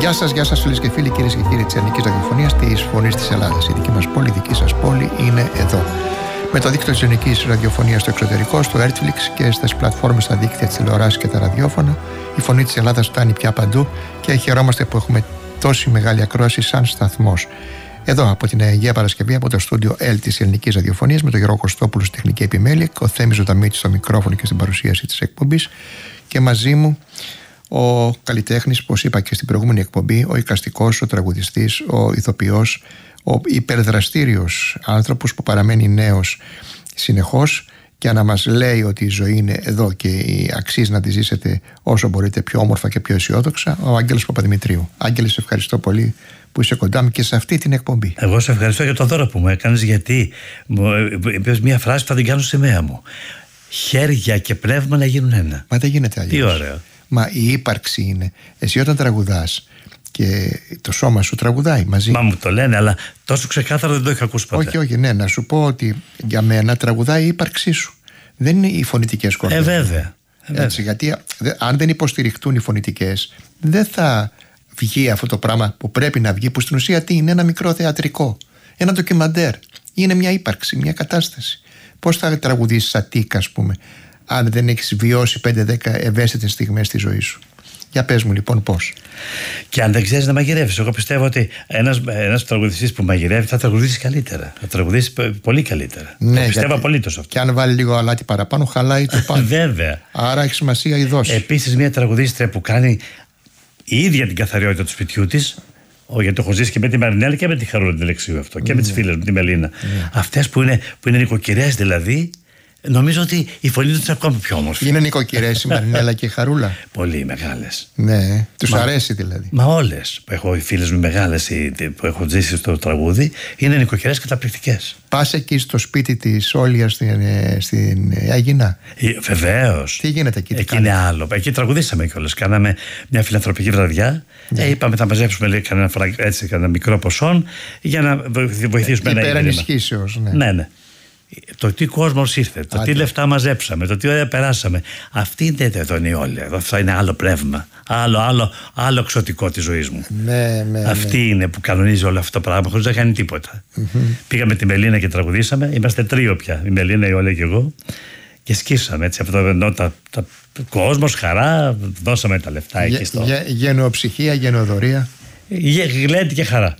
Γεια σας φίλες και φίλοι, κυρίες και κύριοι της Ελληνικής Ραδιοφωνίας, της Φωνής της Ελλάδας. Η δική μας πόλη, η δική σας πόλη είναι εδώ. Με το δίκτυο της Ελληνικής Ραδιοφωνίας στο εξωτερικό, στο Airflix και στις πλατφόρμες στα δίκτυα της τηλεοράσης και τα ραδιόφωνα, η Φωνή της Ελλάδας φτάνει πια παντού και χαιρόμαστε που έχουμε τόση μεγάλη ακρόαση σαν σταθμός. Εδώ από την Αγία Παρασκευή, από το στούντιο L της Ελληνικής Ραδιοφωνίας, με τον Γιώργο Κωστόπουλο στη τεχνική επιμέλεια και ο Θέμης Ζωνταμίτης στο μικρόφωνο και στην παρουσίαση της εκπομπής. Και μαζί μου ο καλλιτέχνης, όπως είπα και στην προηγούμενη εκπομπή, ο εικαστικός, ο τραγουδιστής, ο ηθοποιός, ο υπερδραστήριος άνθρωπος που παραμένει νέος συνεχώς και να μας λέει ότι η ζωή είναι εδώ και αξίζει να τη ζήσετε όσο μπορείτε πιο όμορφα και πιο αισιόδοξα, ο Άγγελος Παπαδημητρίου. Άγγελε, σε ευχαριστώ πολύ που είσαι κοντά μου και σε αυτή την εκπομπή. Εγώ σε ευχαριστώ για το δώρο που μου έκανες, γιατί μου είπες μια φράση που θα την κάνω σημαία μου. Χέρια και πνεύμα να γίνουν ένα. Μα δεν γίνεται αλλιώς. Τι ωραίο. Μα η ύπαρξη είναι. Εσύ όταν τραγουδάς και το σώμα σου τραγουδάει μαζί. Μα μου το λένε, αλλά τόσο ξεκάθαρα δεν το είχα ακούσει ποτέ. Όχι, ναι, να σου πω ότι για μένα τραγουδάει η ύπαρξή σου. Δεν είναι οι φωνητικές κορδές. Βέβαια. Έτσι, γιατί αν δεν υποστηριχτούν οι φωνητικές, δεν θα βγει αυτό το πράγμα που πρέπει να βγει, που στην ουσία τι είναι? Ένα μικρό θεατρικό, ένα ντοκιμαντέρ. Είναι μια ύπαρξη, μια κατάσταση. Πώς θα τραγουδήσεις ατίκα, ας πούμε, αν δεν έχεις βιώσει 5-10 ευαίσθητες στιγμές στη ζωή σου? Για πες μου λοιπόν πώς. Και αν δεν ξέρεις να μαγειρεύεις, εγώ πιστεύω ότι ένας τραγουδιστής που μαγειρεύει θα τραγουδήσει καλύτερα. Θα τραγουδήσει πολύ καλύτερα. Ναι, το πιστεύω απολύτως αυτό. Και αν βάλει λίγο αλάτι παραπάνω, χαλάει το πάνω. Βέβαια. Άρα έχει σημασία η δόση. Επίσης, μια τραγουδίστρια που κάνει η ίδια την καθαριότητα του σπιτιού της. Γιατί το έχω ζήσει και με τη Μαρινέλα και με τη Χαρούλα την Αλεξίου αυτό. Και με τις φίλες μου, τη Μελίνα. Αυτές που είναι νοικοκυρές δηλαδή. Νομίζω ότι η φωνή τους είναι ακόμα πιο όμορφη. Είναι νοικοκυρές η Μαρινέλα και η Χαρούλα. Πολύ μεγάλες. Ναι, τους αρέσει δηλαδή. Μα όλες που έχω, οι φίλες μου μεγάλες που έχω ζήσει στο τραγούδι, είναι νοικοκυρές καταπληκτικές. Πας εκεί στο σπίτι της Όλιας στην Αγινά. Βεβαίως. Τι γίνεται εκεί? Εκεί είναι άλλο. Εκεί τραγουδήσαμε κιόλας. Κάναμε μια φιλανθρωπική βραδιά. Είπαμε θα μαζέψουμε κανένα μικρό ποσό για να βοηθήσουμε ένα υπερενισχύσεως. Ναι. Το τι κόσμος ήρθε, το τι λεφτά μαζέψαμε, το τι ωραία περάσαμε. Αυτή είναι εδώ η όλη. Αυτό είναι άλλο πνεύμα. Άλλο εξωτικό της ζωής μου. Αυτή είναι που κανονίζει όλο αυτό το πράγμα, χωρίς να κάνει τίποτα. Πήγαμε τη Μελίνα και τραγουδήσαμε. Είμαστε τρίο πια. Η Μελίνα, η Όλια και εγώ. Και σκίσαμε έτσι από το κόσμος, χαρά. Δώσαμε τα λεφτά εκεί στο. Γενοψυχία, γενοδορία. Γλέντι και χαρά.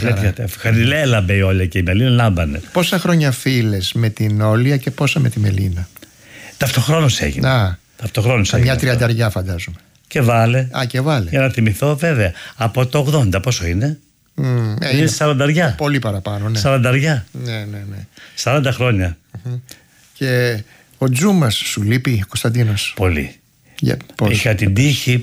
Έλαμπε η Όλια και η Μελίνα, λάμπανε. Πόσα χρόνια φίλες με την Όλια και πόσα με τη Μελίνα? Ταυτοχρόνως έγινε. Μια 30 φαντάζομαι. Και βάλε. Και βάλε. Για να θυμηθώ, βέβαια. Από το 80 πόσο είναι? Είναι 40. Πολύ παραπάνω, ναι. 40. Ναι. 40 χρόνια. Και ο Τζούμας σου λείπει, Κωνσταντίνος? Πολύ. Πώς? Είχα την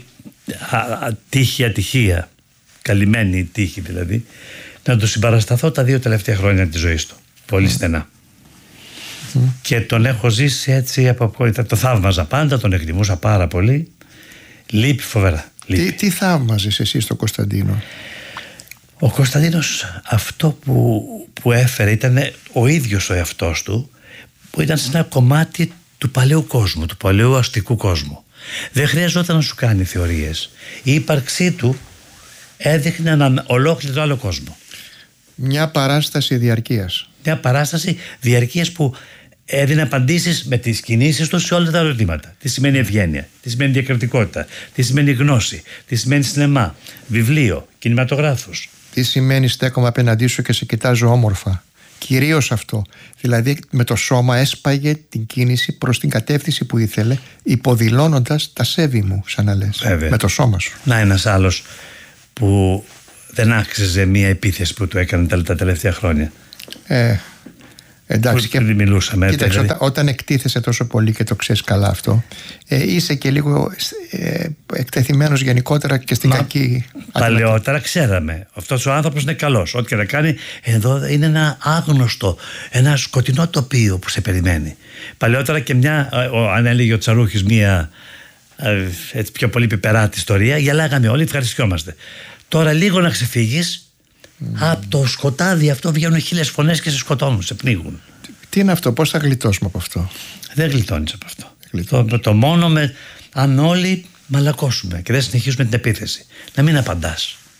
τύχη ατυχία, καλυμμένη τύχη δηλαδή, να του συμπαρασταθώ τα 2 τελευταία χρόνια της ζωής του. Πολύ στενά. Και τον έχω ζήσει έτσι το θαύμαζα πάντα, τον εκτιμούσα πάρα πολύ. Λείπει φοβερά. Τι θαύμαζες εσύ στο Κωνσταντίνο? Ο Κωνσταντίνος αυτό που έφερε ήταν ο ίδιος ο εαυτός του, που ήταν σε ένα κομμάτι του παλαιού κόσμου, του παλαιού αστικού κόσμου. Δεν χρειαζόταν να σου κάνει θεωρίες. Η ύπαρξή του έδειχνε έναν ολόκληρο άλλο κόσμο. Μια παράσταση διαρκείας. Μια παράσταση διαρκείας που έδινε απαντήσεις με τις κινήσεις του σε όλα τα ερωτήματα. Τι σημαίνει ευγένεια, τι σημαίνει διακριτικότητα, τι σημαίνει γνώση, τι σημαίνει σινεμά, βιβλίο, κινηματογράφους. Τι σημαίνει στέκομαι απέναντί σου και σε κοιτάζω όμορφα. Κυρίως αυτό. Δηλαδή με το σώμα έσπαγε την κίνηση προς την κατεύθυνση που ήθελε, υποδηλώνοντας τα σέβη μου, σαν να λες. Βέβαια. Με το σώμα σου. Να, ένας άλλος που δεν άξιζε μία επίθεση που του έκανε τα τελευταία χρόνια. Εντάξει, και μιλούσαμε. Κοίταξε, όταν εκτίθεσαι τόσο πολύ και το ξέρεις καλά αυτό, είσαι και λίγο εκτεθειμένος γενικότερα και στην κακή. Παλαιότερα ξέραμε αυτός ο άνθρωπος είναι καλός, ό,τι και να κάνει. Εδώ είναι ένα άγνωστο, ένα σκοτεινό τοπίο που σε περιμένει. Παλαιότερα και αν έλεγε ο Τσαρούχης μία έτσι πιο πολύ πιπεράτη ιστορία, γελάγαμε όλοι, ευχαριστιόμαστε. Τώρα λίγο να ξεφύγεις, από το σκοτάδι αυτό βγαίνουν 1000 φωνές και σε σκοτώνουν, σε πνίγουν. Τι είναι αυτό, πώς θα γλιτώσουμε από αυτό? Δεν γλιτώνεις από αυτό. Το μόνο αν όλοι μαλακώσουμε και δεν συνεχίσουμε την επίθεση. Να μην απαντάς.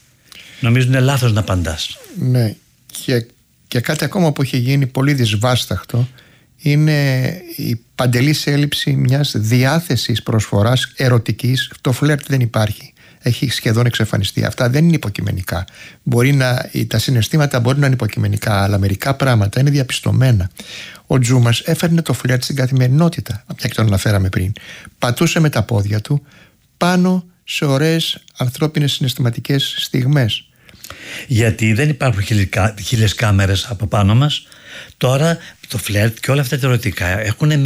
Νομίζω είναι λάθος να απαντάς. Ναι. Και κάτι ακόμα που έχει γίνει πολύ δυσβάσταχτο είναι η παντελής έλλειψη μιας διάθεσης προσφοράς ερωτικής. Το φλερτ δεν υπάρχει. Έχει σχεδόν εξαφανιστεί. Αυτά δεν είναι υποκειμενικά. Τα συναισθήματα μπορεί να είναι υποκειμενικά, αλλά μερικά πράγματα είναι διαπιστωμένα. Ο Τζούμας έφερνε το φλερτ στην καθημερινότητα, μια και τον αναφέραμε πριν. Πατούσε με τα πόδια του πάνω σε ωραίες ανθρώπινες συναισθηματικές στιγμές. Γιατί δεν υπάρχουν χίλιες κάμερες από πάνω μας. Τώρα το φλερτ και όλα αυτά τα ερωτικά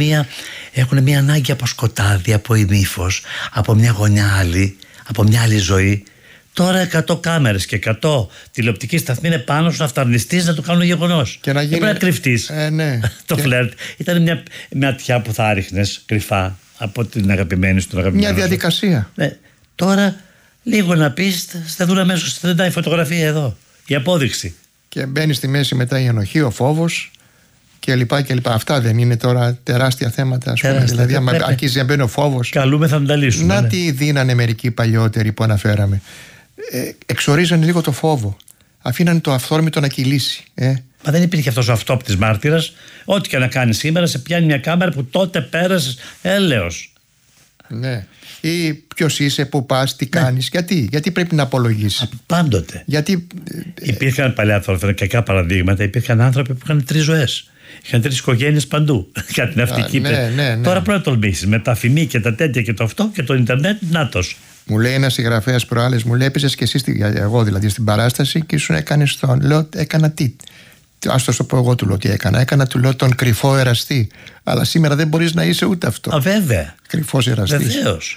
έχουν μια ανάγκη από σκοτάδι, από ημίφος, από μια γωνιά άλλη, από μια άλλη ζωή. Τώρα 100 κάμερες και 100 τηλεοπτικοί σταθμοί είναι πάνω σου να φταρνιστείς να το κάνουν γεγονός. Δεν πρέπει να κρυφτείς. Ναι. Το φλερτ ήταν μια ματιά που θα ρίχνες κρυφά από την αγαπημένη σου, τον αγαπημένο. Μια διαδικασία. Ναι. Τώρα λίγο να πεις, θα δουν αμέσως, δεν τα η φωτογραφία εδώ, η απόδειξη. Και μπαίνει στη μέση μετά η ενοχή, ο φόβος κλπ. Αυτά δεν είναι τώρα τεράστια θέματα, ας πούμε? Δηλαδή, άμα αρχίζει να μπαίνει ο φόβος. Καλούμε, θα τα λύσουμε. Να τι δίνανε μερικοί παλιότεροι που αναφέραμε. Εξορίζανε λίγο το φόβο. Αφήνανε το αυθόρμητο να κυλήσει. Μα δεν υπήρχε αυτός ο αυτόπτης μάρτυρας. Ό,τι και να κάνει σήμερα, σε πιάνει μια κάμερα που τότε πέρασες έλεος. Ναι. Ή ποιος είσαι, πού πας, τι κάνεις, γιατί πρέπει να απολογήσεις. Πάντοτε. Γιατί... Υπήρχαν παλιά άνθρωποι, κακά παραδείγματα, υπήρχαν άνθρωποι που είχαν 3 ζωές. Είχαν 3 οικογένειες παντού. Για την ναυτική. Ναι. Τώρα πρέπει να τολμήσεις με τα φημί και τα τέτοια και το αυτό και το Ιντερνετ, νάτος. Μου λέει ένας συγγραφέας προάλλες, μου λέει, έπαιζες και εσύ, εγώ δηλαδή, στην παράσταση και ήσουν έκανες τον. Λέω, έκανα τι. Ας το πω εγώ, του λέω τι έκανα. Έκανα, του λέω, τον κρυφό εραστή. Αλλά σήμερα δεν μπορείς να είσαι ούτε αυτό. Βέβαια. Κρυφός εραστής. Βεβαίως.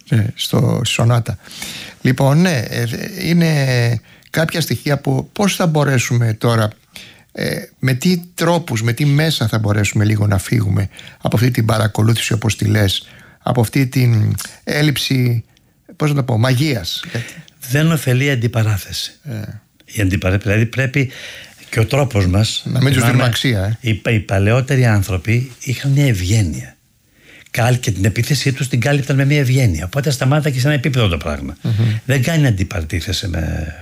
Στο σονάτα. Λοιπόν, ναι, είναι κάποια στοιχεία που πώς θα μπορέσουμε τώρα, με τι τρόπους, με τι μέσα θα μπορέσουμε λίγο να φύγουμε από αυτή την παρακολούθηση, όπως τη λες, από αυτή την έλλειψη, πώς να το πω, μαγείας. Δεν ωφελεί η αντιπαράθεση. Δηλαδή πρέπει και ο τρόπος μας να μην τους δίνουμε αξία. Οι παλαιότεροι άνθρωποι είχαν μια ευγένεια και την επίθεσή τους την κάλυπταν με μια ευγένεια. Οπότε σταμάτα και σε ένα επίπεδο το πράγμα. Δεν κάνει αντιπαρτήθεση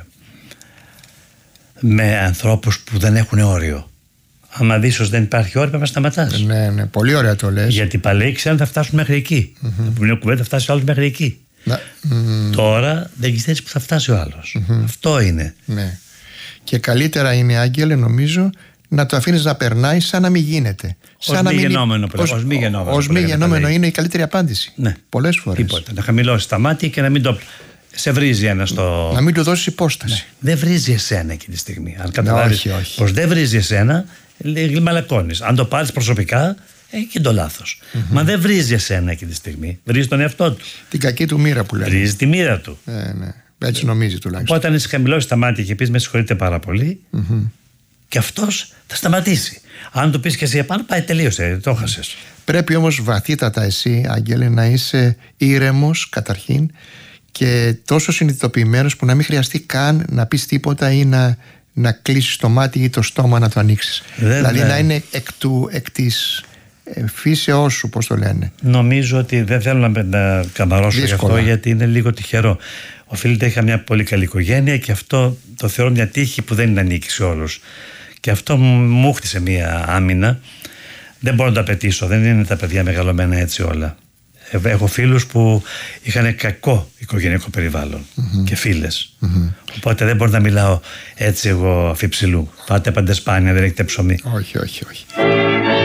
με ανθρώπους που δεν έχουν όριο. Άμα δεις πως δεν υπάρχει όριο, πρέπει να σταματάς. Ναι, πολύ ωραία το λες. Γιατί οι παλαιοί ξέρουν θα φτάσουν μέχρι εκεί. Που μια κουβέντα θα φτάσει ο άλλος μέχρι εκεί. Τώρα δεν ξέρεις που θα φτάσει ο άλλος. Αυτό είναι. Ναι. Και καλύτερα είναι, Άγγελε, νομίζω, να το αφήνεις να περνάει σαν να μην γίνεται. Ως μη γεννόμενο είναι η καλύτερη απάντηση. Ναι. Πολλές φορές. Τίποτα. Να χαμηλώσεις τα μάτια και να μην το. Σε βρίζει ένα στο. Να μην του δώσεις υπόσταση. Ναι. Δεν βρίζει εσένα εκείνη τη στιγμή. Αν καταλάβεις πως δεν βρίζει εσένα, μαλακώνεις. Αν το πάρεις προσωπικά, έχει το λάθος. Μα δεν βρίζει εσένα εκείνη τη στιγμή. Βρίζει τον εαυτό του. Την κακή του μοίρα που λέει. Βρίζει τη μοίρα του. Ναι. Έτσι νομίζει τουλάχιστον. Οπότε, αν εσύ χαμηλώσεις τα μάτια και πεις με συγχωρείτε πάρα πολύ, και αυτός θα σταματήσει. Αν του πεις και εσύ επάνω, πάει, τελείωσε, το έχασες. Πρέπει όμως βαθύτατα εσύ, Άγγελε, να είσαι ήρεμος καταρχήν και τόσο συνειδητοποιημένος που να μην χρειαστεί καν να πεις τίποτα ή να κλείσεις το μάτι ή το στόμα να το ανοίξεις. Δηλαδή να είναι εκ της φύσεώς σου, πώς το λένε. Νομίζω ότι δεν θέλω να καμαρώσω γι' αυτό, γιατί είναι λίγο τυχερό. Οφείλεται, είχα μια πολύ καλή οικογένεια και αυτό το θεωρώ μια τύχη που δεν ανήκει σε όλους. Και αυτό μου χτίσε μια άμυνα. Δεν μπορώ να το απαιτήσω, δεν είναι τα παιδιά μεγαλωμένα έτσι όλα. Έχω φίλους που είχαν κακό οικογενειακό περιβάλλον και φίλες. Οπότε δεν μπορώ να μιλάω έτσι εγώ αφιψηλού. Πάτε παντεσπάνια, δεν έχετε ψωμί. Όχι.